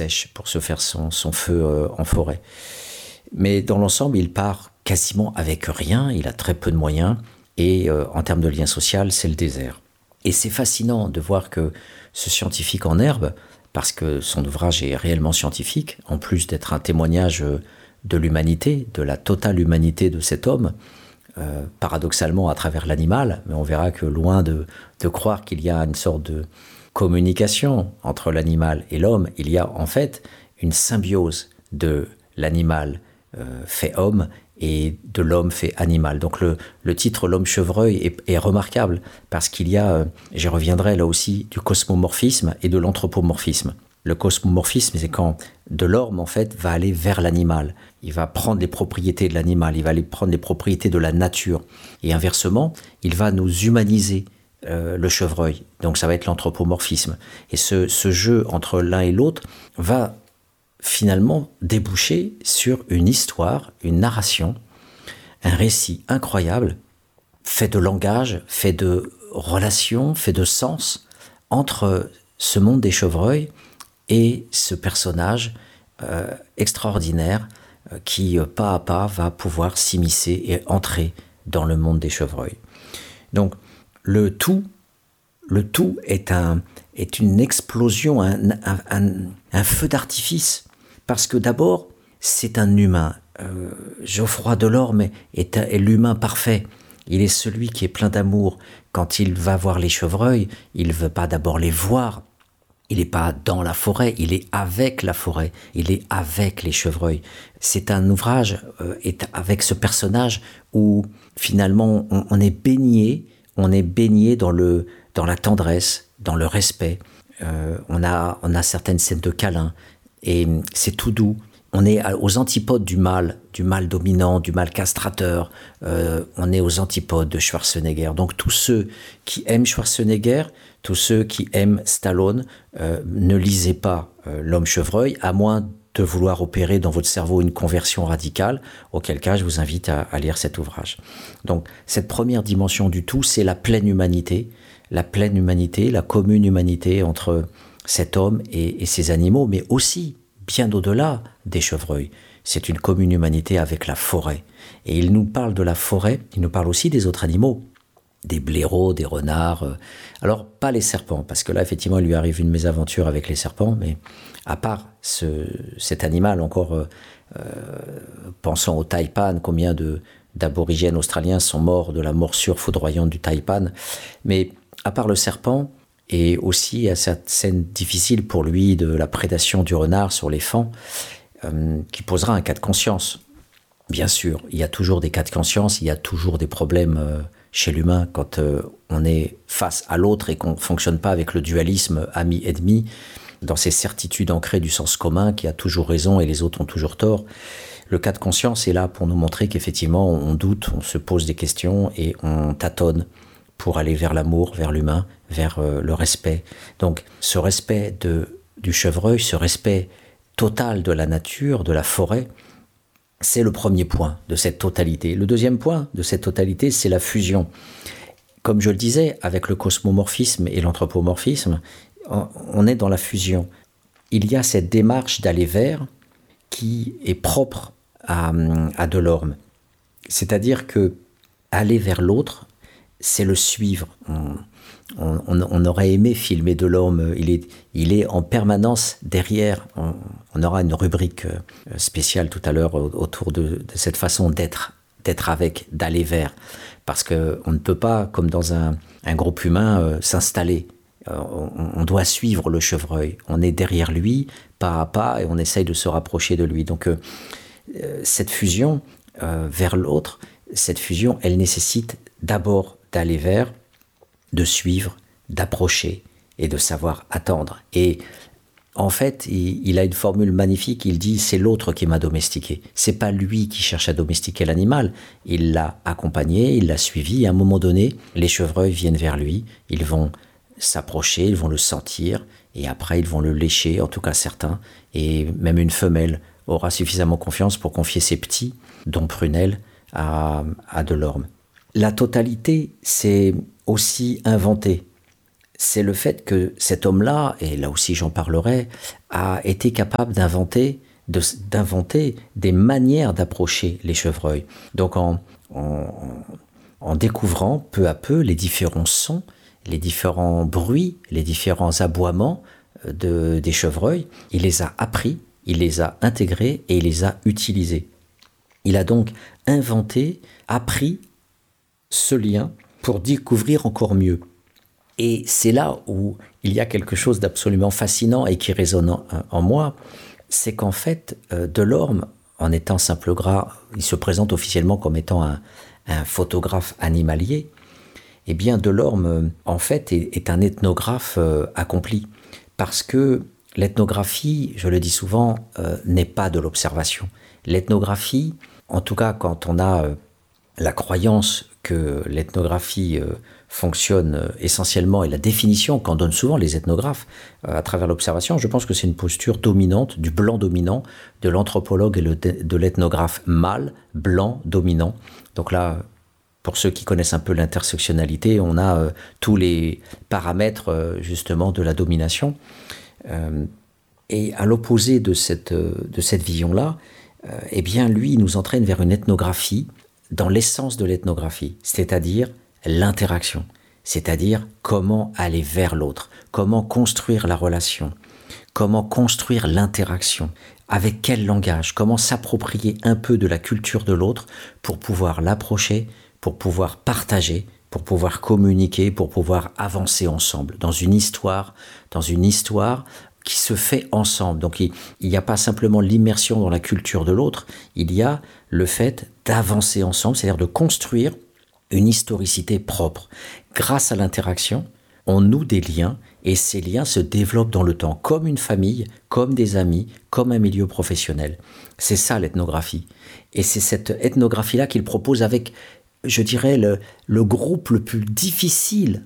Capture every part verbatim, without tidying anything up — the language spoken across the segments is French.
sèche pour se faire son, son feu euh, en forêt. Mais dans l'ensemble, il part quasiment avec rien, il a très peu de moyens, et euh, en termes de lien social, c'est le désert. Et c'est fascinant de voir que ce scientifique en herbe, parce que son ouvrage est réellement scientifique, en plus d'être un témoignage de l'humanité, de la totale humanité de cet homme, euh, paradoxalement à travers l'animal, mais on verra que loin de, de croire qu'il y a une sorte de communication entre l'animal et l'homme, il y a en fait une symbiose de l'animal euh, fait homme et de l'homme fait animal. Donc le, le titre L'homme chevreuil est, est remarquable parce qu'il y a, euh, j'y reviendrai là aussi, du cosmomorphisme et de l'anthropomorphisme. Le cosmomorphisme, c'est quand de l'homme en fait va aller vers l'animal. Il va prendre les propriétés de l'animal, il va aller prendre les propriétés de la nature. Et inversement, il va nous humaniser euh, le chevreuil. Donc ça va être l'anthropomorphisme. Et ce, ce jeu entre l'un et l'autre va finalement déboucher sur une histoire, une narration, un récit incroyable, fait de langage, fait de relations, fait de sens entre ce monde des chevreuils et ce personnage euh, extraordinaire euh, qui, euh, pas à pas, va pouvoir s'immiscer et entrer dans le monde des chevreuils. Donc, le tout, le tout est, un, est une explosion, un, un, un, un feu d'artifice. Parce que d'abord, c'est un humain. Euh, Geoffroy Delorme est, est l'humain parfait. Il est celui qui est plein d'amour. Quand il va voir les chevreuils, il ne veut pas d'abord les voir. Il n'est pas dans la forêt, il est avec la forêt. Il est avec les chevreuils. C'est un ouvrage euh, avec ce personnage où finalement on, on est baigné, on est baigné dans, le, dans la tendresse, dans le respect. Euh, on, a, on a certaines scènes de câlins. Et c'est tout doux. On est aux antipodes du mal, du mal dominant, du mal castrateur. Euh, on est aux antipodes de Schwarzenegger. Donc tous ceux qui aiment Schwarzenegger, tous ceux qui aiment Stallone, euh, ne lisez pas euh, L'homme chevreuil, à moins de vouloir opérer dans votre cerveau une conversion radicale, auquel cas je vous invite à, à lire cet ouvrage. Donc cette première dimension du tout, c'est la pleine humanité, la pleine humanité, la commune humanité entre cet homme et, et ses animaux, mais aussi, bien au-delà des chevreuils. C'est une commune humanité avec la forêt. Et il nous parle de la forêt, il nous parle aussi des autres animaux, des blaireaux, des renards. Alors, pas les serpents, parce que là, effectivement, il lui arrive une mésaventure avec les serpents, mais à part ce, cet animal, encore, euh, pensons au taipan, combien de, d'aborigènes australiens sont morts de la morsure foudroyante du taipan, mais à part le serpent, et aussi à cette scène difficile pour lui de la prédation du renard sur les faons, euh, qui posera un cas de conscience. Bien sûr, il y a toujours des cas de conscience, il y a toujours des problèmes euh, chez l'humain quand euh, on est face à l'autre et qu'on ne fonctionne pas avec le dualisme ami-ennemi, dans ces certitudes ancrées du sens commun qui a toujours raison et les autres ont toujours tort. Le cas de conscience est là pour nous montrer qu'effectivement on doute, on se pose des questions et on tâtonne pour aller vers l'amour, vers l'humain, vers euh, le respect. Donc ce respect de, du chevreuil, ce respect total de la nature, de la forêt, c'est le premier point de cette totalité. Le deuxième point de cette totalité, c'est la fusion. Comme je le disais, avec le cosmomorphisme et l'anthropomorphisme, on est dans la fusion. Il y a cette démarche d'aller vers qui est propre à, à Delorme. C'est-à-dire que aller vers l'autre, c'est le suivre. On, on, on aurait aimé filmer Delorme. Il est, il est en permanence derrière. On, on aura une rubrique spéciale tout à l'heure autour de, de cette façon d'être, d'être avec, d'aller vers. Parce qu'on ne peut pas, comme dans un, un groupe humain, euh, s'installer. Euh, on, on doit suivre le chevreuil. On est derrière lui, pas à pas, et on essaye de se rapprocher de lui. Donc, euh, cette fusion euh, vers l'autre, cette fusion, elle nécessite d'abord d'aller vers, de suivre, d'approcher et de savoir attendre. Et en fait, il, il a une formule magnifique, il dit « c'est l'autre qui m'a domestiqué ». C'est pas lui qui cherche à domestiquer l'animal, il l'a accompagné, il l'a suivi, et à un moment donné, les chevreuils viennent vers lui, ils vont s'approcher, ils vont le sentir, et après ils vont le lécher, en tout cas certains, et même une femelle aura suffisamment confiance pour confier ses petits, dont Prunelle, à, à Delorme. La totalité, c'est aussi inventer. c'est le fait que cet homme-là, et là aussi j'en parlerai, a été capable d'inventer, de, d'inventer des manières d'approcher les chevreuils. Donc en, en, en découvrant peu à peu les différents sons, les différents bruits, les différents aboiements de, des chevreuils, il les a appris, il les a intégrés et il les a utilisés. Il a donc inventé, appris ce lien pour découvrir encore mieux. Et c'est là où il y a quelque chose d'absolument fascinant et qui résonne en, en moi, c'est qu'en fait, euh, Delorme, en étant simple gras, il se présente officiellement comme étant un, un photographe animalier. Eh bien, Delorme, euh, en fait, est, est un ethnographe euh, accompli. Parce que l'ethnographie, je le dis souvent, euh, n'est pas de l'observation. L'ethnographie, en tout cas quand on a euh, la croyance que l'ethnographie euh, fonctionne euh, essentiellement, et la définition qu'en donnent souvent les ethnographes euh, à travers l'observation, je pense que c'est une posture dominante, du blanc dominant, de l'anthropologue et le, de l'ethnographe mâle, blanc dominant. Donc là, pour ceux qui connaissent un peu l'intersectionnalité, on a euh, tous les paramètres euh, justement de la domination. Euh, et à l'opposé de cette, euh, de cette vision-là, euh, eh bien lui, il nous entraîne vers une ethnographie dans l'essence de l'ethnographie, c'est-à-dire l'interaction, c'est-à-dire comment aller vers l'autre, comment construire la relation, comment construire l'interaction, avec quel langage, comment s'approprier un peu de la culture de l'autre pour pouvoir l'approcher, pour pouvoir partager, pour pouvoir communiquer, pour pouvoir avancer ensemble dans une histoire, dans une histoire qui se fait ensemble. Donc il n'y a pas simplement l'immersion dans la culture de l'autre, il y a le fait d'avancer ensemble, c'est-à-dire de construire une historicité propre. Grâce à l'interaction, on noue des liens et ces liens se développent dans le temps, comme une famille, comme des amis, comme un milieu professionnel. C'est ça l'ethnographie. Et c'est cette ethnographie-là qu'il propose avec, je dirais, le, le groupe le plus difficile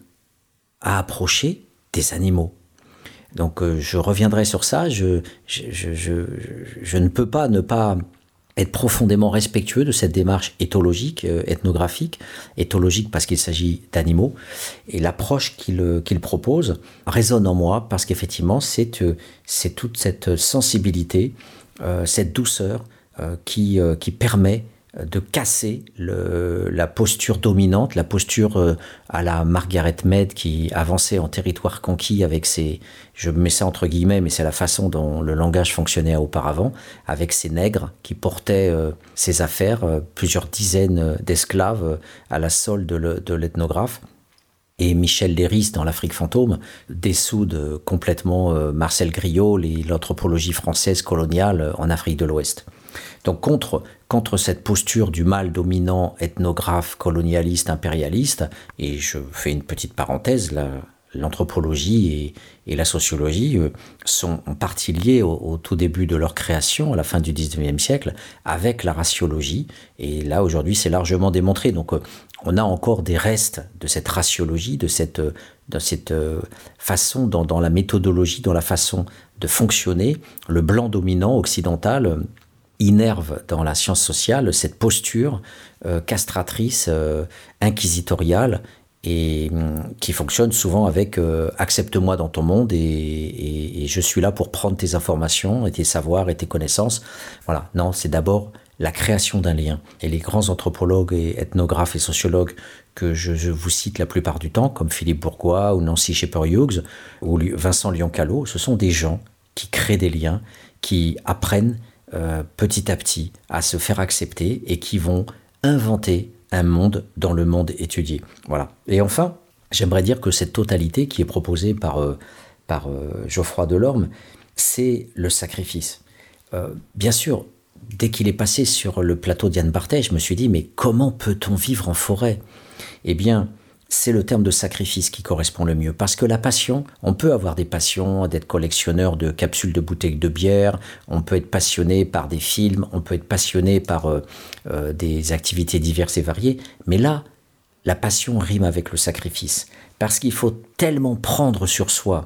à approcher, des animaux. Donc euh, je reviendrai sur ça, je, je, je, je, je ne peux pas ne pas être profondément respectueux de cette démarche éthologique, euh, ethnographique, éthologique parce qu'il s'agit d'animaux, et l'approche qu'il, qu'il propose résonne en moi parce qu'effectivement c'est, euh, c'est toute cette sensibilité, euh, cette douceur euh, qui, euh, qui permet de casser le, la posture dominante, la posture euh, à la Margaret Mead qui avançait en territoire conquis avec ses, je mets ça entre guillemets, mais c'est la façon dont le langage fonctionnait auparavant, avec ses nègres qui portaient euh, ses affaires, euh, plusieurs dizaines d'esclaves euh, à la solde de, le, de l'ethnographe. Et Michel Léris, dans l'Afrique fantôme, dessoude complètement euh, Marcel Griault et l'anthropologie française coloniale en Afrique de l'Ouest. Donc contre, contre cette posture du mâle dominant, ethnographe, colonialiste, impérialiste, et je fais une petite parenthèse, la, l'anthropologie et, et la sociologie euh, sont en partie liées au, au tout début de leur création, à la fin du dix-neuvième siècle, avec la raciologie, et là aujourd'hui c'est largement démontré. Donc euh, on a encore des restes de cette raciologie, de cette, de cette euh, façon, dans, dans la méthodologie, dans la façon de fonctionner, le blanc dominant occidental euh, innerve dans la science sociale cette posture euh, castratrice, euh, inquisitoriale, et euh, qui fonctionne souvent avec euh, « accepte-moi dans ton monde et, et, et je suis là pour prendre tes informations et tes savoirs et tes connaissances ». Voilà, non, c'est d'abord la création d'un lien. Et les grands anthropologues et ethnographes et sociologues que je, je vous cite la plupart du temps, comme Philippe Bourgois ou Nancy Scheper-Hughes ou Vincent Lyon-Callot, ce sont des gens qui créent des liens, qui apprennent Euh, petit à petit à se faire accepter et qui vont inventer un monde dans le monde étudié. Voilà. Et enfin, j'aimerais dire que cette totalité qui est proposée par, euh, par euh, Geoffroy Delorme, c'est le sacrifice. Euh, bien sûr, dès qu'il est passé sur le plateau d'Yann Barthès, je me suis dit, mais comment peut-on vivre en forêt ? Eh bien, c'est le terme de sacrifice qui correspond le mieux. Parce que la passion, on peut avoir des passions, d'être collectionneur de capsules de bouteilles de bière, on peut être passionné par des films, on peut être passionné par euh, euh, des activités diverses et variées. Mais là, la passion rime avec le sacrifice. Parce qu'il faut tellement prendre sur soi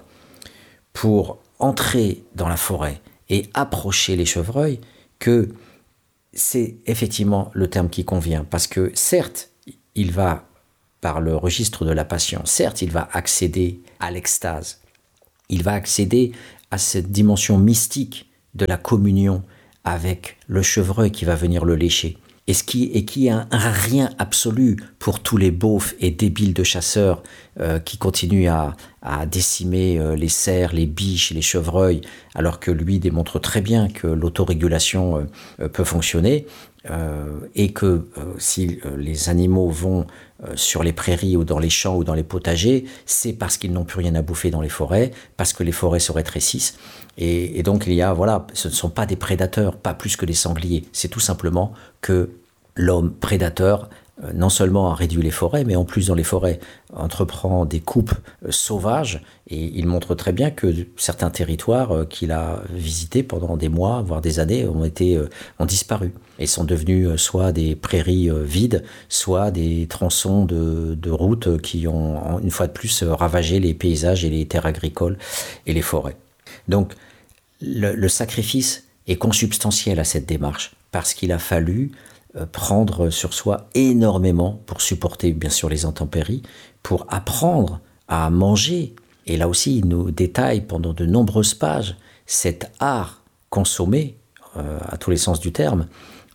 pour entrer dans la forêt et approcher les chevreuils que c'est effectivement le terme qui convient. Parce que certes, il va par le registre de la passion. Certes, il va accéder à l'extase, il va accéder à cette dimension mystique de la communion avec le chevreuil qui va venir le lécher, et, ce qui, et qui est un, un rien absolu pour tous les beaufs et débiles de chasseurs euh, qui continuent à, à décimer euh, les cerfs, les biches, les chevreuils, alors que lui démontre très bien que l'autorégulation euh, peut fonctionner, euh, et que euh, si euh, les animaux vont euh, sur les prairies ou dans les champs ou dans les potagers, c'est parce qu'ils n'ont plus rien à bouffer dans les forêts, parce que les forêts se rétrécissent. Et, et donc il y a, voilà, ce ne sont pas des prédateurs, pas plus que des sangliers. C'est tout simplement que l'homme prédateur, euh, non seulement a réduit les forêts, mais en plus dans les forêts entreprend des coupes euh, sauvages. Et il montre très bien que certains territoires euh, qu'il a visités pendant des mois, voire des années, ont été, euh, ont disparu et sont devenus euh, soit des prairies euh, vides, soit des tronçons de, de routes qui ont, une fois de plus, euh, ravagé les paysages et les terres agricoles et les forêts. Donc, le, le sacrifice est consubstantiel à cette démarche, parce qu'il a fallu euh, prendre sur soi énormément pour supporter, bien sûr, les intempéries, pour apprendre à manger. Et là aussi, il nous détaille pendant de nombreuses pages cet art consommé, euh, à tous les sens du terme,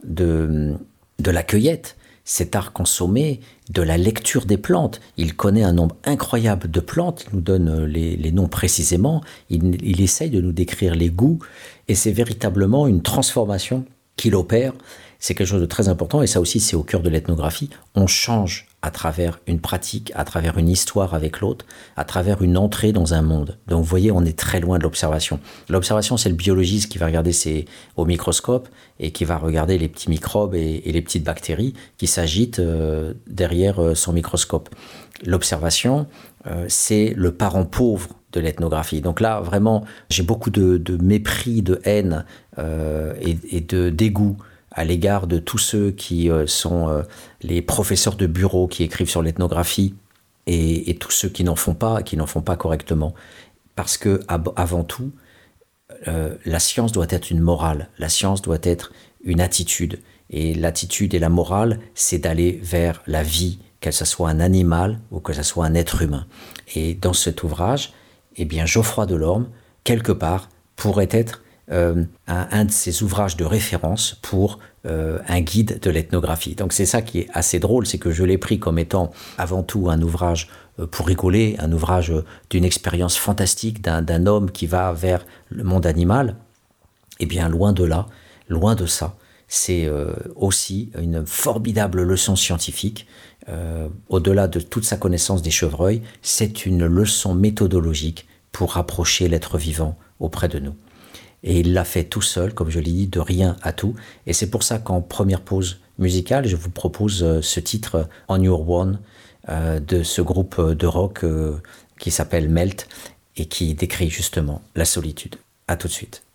de, de la cueillette, cet art consommé de la lecture des plantes. Il connaît un nombre incroyable de plantes, il nous donne les, les noms précisément, il, il essaye de nous décrire les goûts, et c'est véritablement une transformation qu'il opère. C'est quelque chose de très important, et ça aussi c'est au cœur de l'ethnographie. On change à travers une pratique, à travers une histoire avec l'autre, à travers une entrée dans un monde. Donc vous voyez, on est très loin de l'observation. L'observation, c'est le biologiste qui va regarder ses, au microscope et qui va regarder les petits microbes et, et les petites bactéries qui s'agitent euh, derrière euh, son microscope. L'observation, euh, c'est le parent pauvre de l'ethnographie. Donc là, vraiment, j'ai beaucoup de, de mépris, de haine euh, et, et de dégoût à l'égard de tous ceux qui euh, sont euh, les professeurs de bureau qui écrivent sur l'ethnographie et, et tous ceux qui n'en font pas, qui n'en font pas correctement. Parce que, ab- avant tout, euh, la science doit être une morale, la science doit être une attitude. Et l'attitude et la morale, c'est d'aller vers la vie, que ce soit un animal ou que ce soit un être humain. Et dans cet ouvrage, eh bien, Geoffroy Delorme, quelque part, pourrait être Euh, un, un de ces ouvrages de référence pour euh, un guide de l'ethnographie. Donc c'est ça qui est assez drôle, c'est que je l'ai pris comme étant avant tout un ouvrage euh, pour rigoler, un ouvrage euh, d'une expérience fantastique d'un, d'un homme qui va vers le monde animal. Eh bien, loin de là, loin de ça, c'est euh, aussi une formidable leçon scientifique. Euh, au-delà de toute sa connaissance des chevreuils, c'est une leçon méthodologique pour rapprocher l'être vivant auprès de nous. Et il l'a fait tout seul, comme je l'ai dit, de rien à tout. Et c'est pour ça qu'en première pause musicale, je vous propose ce titre « On Your Own » euh, de ce groupe de rock euh, qui s'appelle Melt et qui décrit justement la solitude. À tout de suite.